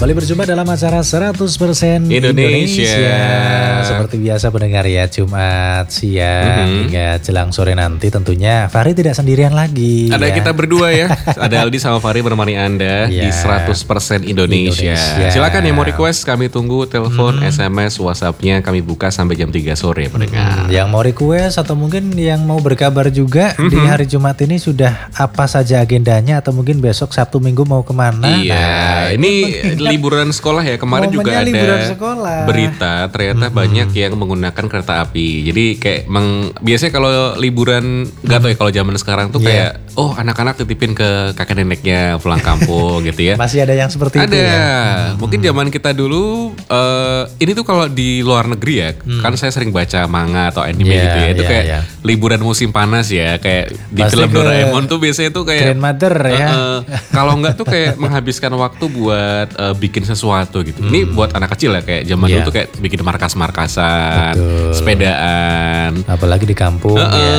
Kembali berjumpa dalam acara 100% Indonesia. Seperti biasa pendengar ya, Jumat siang hingga jelang sore nanti tentunya Fahri tidak sendirian lagi. Ada kita berdua ya. Ada Aldi sama Fahri menemani Anda di 100% Indonesia. Silakan ya mau request, kami tunggu telepon, SMS, WhatsApp-nya kami buka sampai jam 3 sore pendengar. Yang mau request atau mungkin yang mau berkabar juga di hari Jumat ini sudah apa saja agendanya atau mungkin besok Sabtu Minggu mau kemana. Iya, ini liburan sekolah ya. Kemarin juga ada berita ternyata banyak yang menggunakan kereta api. Jadi kayak biasanya kalau liburan nggak tahu ya kalau zaman sekarang tuh kayak anak-anak titipin ke kakek neneknya pulang kampung gitu ya. Masih ada yang seperti itu ya. Mungkin zaman kita dulu ini tuh kalau di luar negeri ya, kan saya sering baca manga atau anime gitu ya. Itu kayak liburan musim panas ya, kayak di film Doraemon tuh biasanya tuh kayak grandmother ya. Kalau nggak tuh kayak menghabiskan waktu buat bikin sesuatu gitu. Ini buat anak kecil ya, kayak zaman dulu tuh kayak bikin markas-markasan, sepedaan. Apalagi di kampung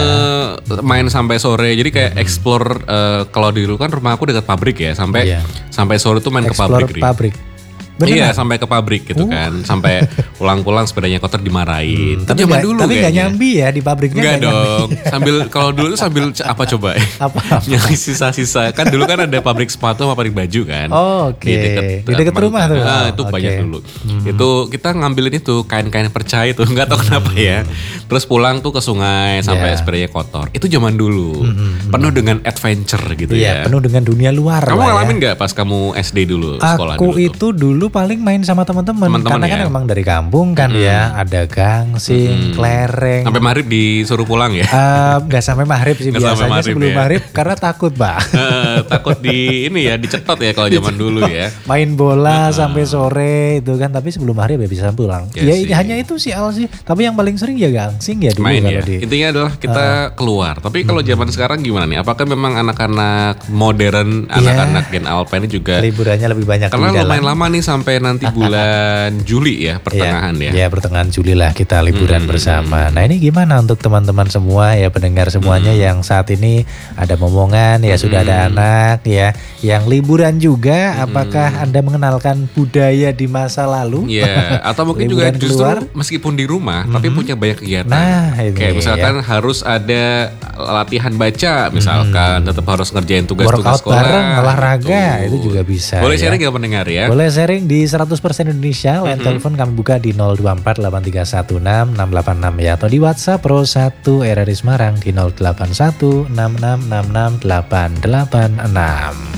main sampai sore. Jadi kayak explore, kalau di dulu kan rumah aku dekat pabrik ya, sampai sore tuh main explore ke pabrik. Iya, sampai ke pabrik gitu kan. Sampai pulang-pulang sepedanya kotor dimarahin. Tapi zaman dulu tapi gak nyambi ya di pabriknya. Enggak dong. Sambil kalau dulu tuh sambil apa coba? Apa? Nyari sisa-sisa. Kan dulu kan ada pabrik sepatu sama pabrik baju kan. Oke. Di dekat rumah tuh. Itu banyak dulu. Itu kita ngambilin itu kain-kain perca itu, enggak tahu kenapa ya. Terus pulang tuh ke sungai sampai sepedanya kotor. Itu zaman dulu. Penuh dengan adventure gitu ya. Penuh dengan dunia luar. Kamu ngalamin enggak pas kamu SD dulu, sekolah dulu? Aku itu dulu paling main sama teman-teman karena kan memang dari kampung kan ya, ada gangsing, kelereng. Sampai maghrib disuruh pulang ya? Nggak sampai maghrib sih, biasanya sebelum maghrib karena takut takut dicetot ya kalau zaman dulu ya. Main bola sampai sore itu kan, tapi sebelum maghrib ya bisa pulang. Hanya itu sih Al sih. Tapi yang paling sering ya gangsing ya dulu. Main ya. Intinya adalah kita keluar. Tapi kalau zaman sekarang gimana nih? Apakah memang anak-anak modern, anak-anak Gen Alpha ini juga liburannya lebih banyak? Karena lumayan lama nih sampai nanti bulan Juli ya, pertengahan ya. Ya pertengahan Juli lah kita liburan bersama. Nah ini gimana untuk teman-teman semua ya, pendengar semuanya yang saat ini ada momongan ya, sudah ada anak ya yang liburan juga. Apakah Anda mengenalkan budaya di masa lalu? Ya, atau mungkin juga justru keluar, meskipun di rumah tapi punya banyak kegiatan. Nah, kayak misalkan harus ada latihan baca misalkan, tetap harus ngerjain tugas-tugas sekolah. Bareng, olahraga itu juga bisa. Boleh sharing gak pendengar ya? Boleh sharing di 100% Indonesia. Line telepon kami buka di 0248316 ya, atau di WhatsApp Pro 1 RRI Semarang di 0816666886.